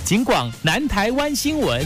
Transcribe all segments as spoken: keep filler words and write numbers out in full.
警广南台湾新闻。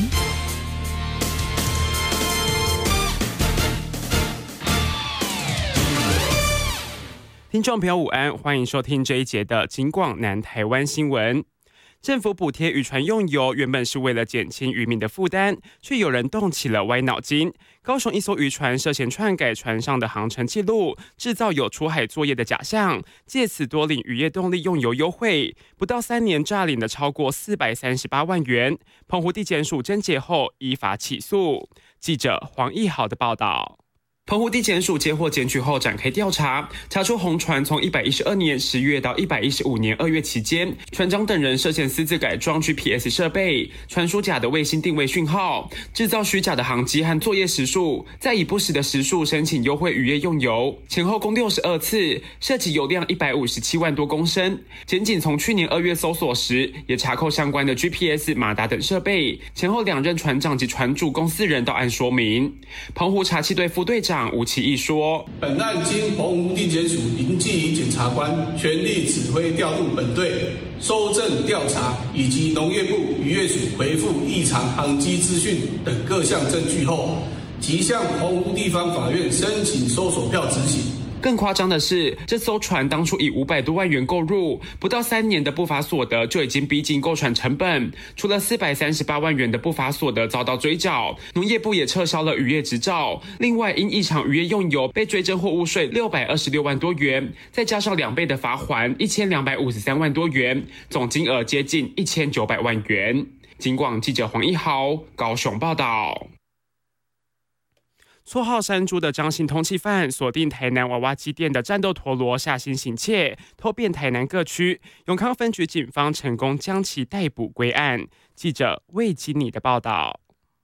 听众朋友午安，欢迎收听这一节的警广南台湾新闻。政府补贴渔船用油，原本是为了减轻渔民的负担，却有人动起了歪脑筋。高雄一艘渔船涉嫌篡改船上的航程记录，制造有出海作业的假象，借此多领渔业动力用油优惠，不到三年诈领了超过四百三十八万元。澎湖地检署侦结后依法起诉。记者黄义豪的报道。澎湖地检署接获检举后展开调查，查出红船从一百一十二年十月到一百一十五年二月期间，船长等人涉嫌私自改装 G P S 设备，传输假的卫星定位讯号，制造虚假的航机和作业时数，再以不实的时数申请优惠渔业用油，前后共六十二次，涉及油量一百五十七万多公升。检警从去年二月搜索时，也查扣相关的 G P S、马达等设备，前后两任船长及船主共四人到案说明。澎湖查缉队副队长吴其义说， 本案经澎湖地检署林继仪检察官全力指挥调度本队搜证调查，以及农业部渔业署回复异常航机资讯等各项证据后，即向澎湖地方法院申请搜索票执行。 更夸张的是，这艘船当初以五百多万元购入，不到三年的不法所得就已经逼近购船成本。除了四百三十八万元的不法所得遭到追缴，农业部也撤销了渔业执照。另外，因异常渔业用油被追征货物税六百二十六万多元，再加上两倍的罚锾一千两百五十三万多元，总金额接近一千九百万元。警广记者黄一豪高雄报道。绰号山猪的张姓通缉犯锁定台南娃娃机店的战斗陀螺，下心行窃，偷遍台南各区。永康分局警方成功将其逮捕归案。记者魏基尼的报道。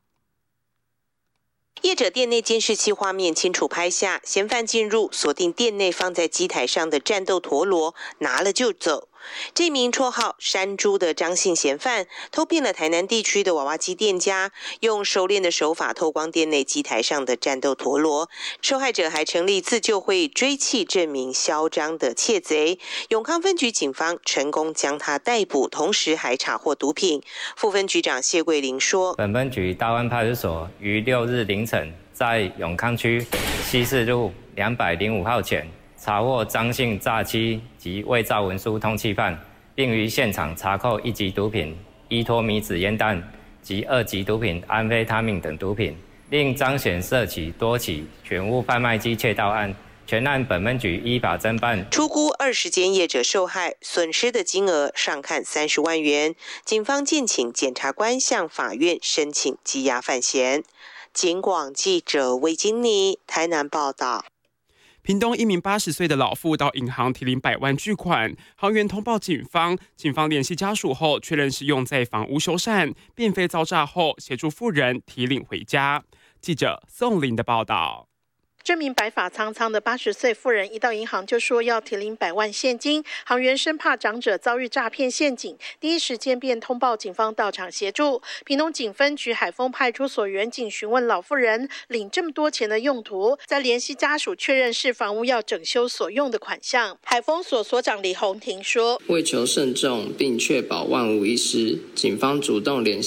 业者店内监视器画面清楚拍下，嫌犯进入，锁定店内放在机台上的战斗陀螺，拿了就走。这名绰号山猪的张姓嫌犯偷遍了台南地区的娃娃机店家，用熟练的手法偷光店内机台上的战斗陀螺。受害者还成立自救会追缉这名嚣张的窃贼。永康分局警方成功将他逮捕，同时还查获毒品。副分局长谢桂林说， 本分局大湾派出所于六日凌晨在永康区西四路两百零五号前查获张姓诈欺及伪造文书通缉犯，并于现场查扣一级毒品依托米子烟弹及二级毒品安非他命等毒品，另彰显涉起多起选物贩卖机窃盗案。全案本分局依法侦办， 初估二十间业者受害，损失的金额上看三十万元。警方建请检察官向法院申请羁押犯嫌。警广记者魏金妮台南报道。 屏东一名八十岁的老妇到银行提领百万巨款，行员通报警方，警方联系家属后确认是用在房屋修缮，并非遭诈后协助妇人提领回家。记者宋林的报道。 这名白发苍苍的八十岁妇人一到银行就说要提领百万现金，行员生怕长者遭遇诈骗陷阱，第一时间便通报警方到场协助。屏东警分局海丰派出所员警询问老妇人领这么多钱的用途，再联系家属确认是房屋要整修所用的款项。海丰所所长李宏庭说， 为求慎重并确保万无一失，警方主动联系